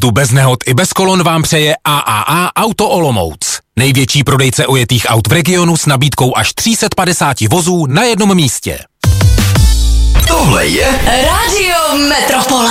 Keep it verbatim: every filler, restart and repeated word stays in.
jízdu bez nehod i bez kolon vám přeje A A A Auto Olomouc. Největší prodejce ojetých aut v regionu s nabídkou až tři sta padesát vozů na jednom místě. Tohle je Rádio Metropole.